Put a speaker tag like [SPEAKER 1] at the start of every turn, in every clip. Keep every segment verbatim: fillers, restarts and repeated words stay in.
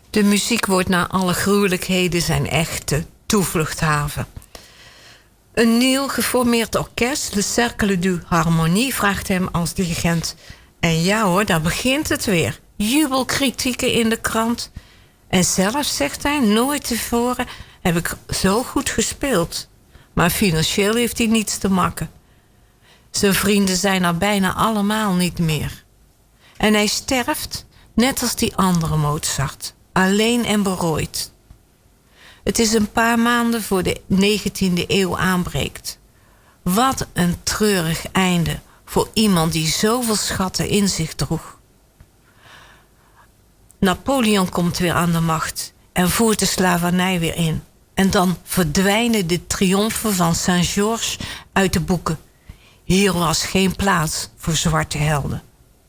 [SPEAKER 1] De muziek wordt na alle gruwelijkheden zijn echte toevluchthaven. Een nieuw geformeerd orkest, Le Cercle du Harmonie, vraagt hem als dirigent. En ja hoor, daar begint het weer. Jubelkritieken in de krant. En zelf, zegt hij, nooit tevoren heb ik zo goed gespeeld. Maar financieel heeft hij niets te makken. Zijn vrienden zijn er bijna allemaal niet meer. En hij sterft, net als die andere Mozart, alleen en berooid. Het is een paar maanden voor de negentiende eeuw aanbreekt. Wat een treurig einde voor iemand die zoveel schatten in zich droeg. Napoleon komt weer aan de macht en voert de slavernij weer in. En dan verdwijnen de triomfen van Saint-Georges uit de boeken. Hier was geen plaats voor zwarte helden.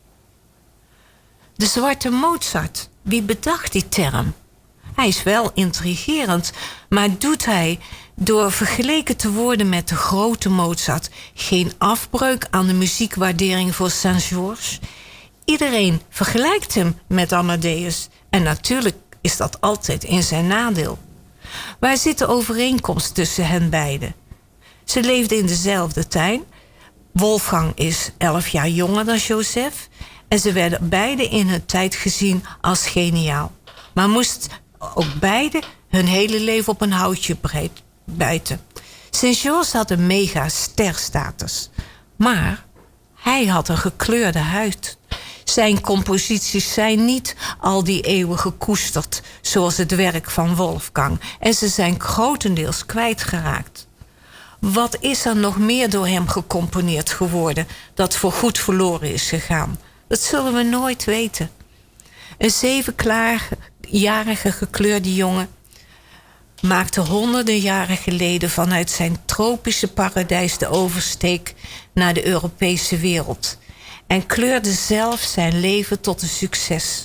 [SPEAKER 1] De zwarte Mozart, wie bedacht die term? Hij is wel intrigerend, maar doet hij door vergeleken te worden met de grote Mozart geen afbreuk aan de muziekwaardering voor Saint-Georges? Iedereen vergelijkt hem met Amadeus en natuurlijk is dat altijd in zijn nadeel. Waar zit de overeenkomst tussen hen beiden? Ze leefden in dezelfde tijd. Wolfgang is elf jaar jonger dan Joseph en ze werden beide in hun tijd gezien als geniaal. Maar moesten ook beide hun hele leven op een houtje bijten. Saint-Georges had een mega sterstatus, maar hij had een gekleurde huid. Zijn composities zijn niet al die eeuwen gekoesterd zoals het werk van Wolfgang en ze zijn grotendeels kwijtgeraakt. Wat is er nog meer door hem gecomponeerd geworden dat voorgoed verloren is gegaan? Dat zullen we nooit weten. Een zevenjarige gekleurde jongen maakte honderden jaren geleden vanuit zijn tropische paradijs de oversteek naar de Europese wereld en kleurde zelf zijn leven tot een succes.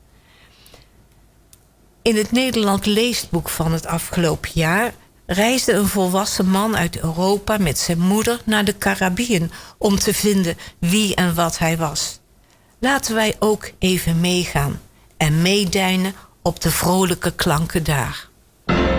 [SPEAKER 1] In het Nederland leesboek van het afgelopen jaar reisde een volwassen man uit Europa met zijn moeder naar de Caribiën om te vinden wie en wat hij was. Laten wij ook even meegaan en meedijnen op de vrolijke klanken daar.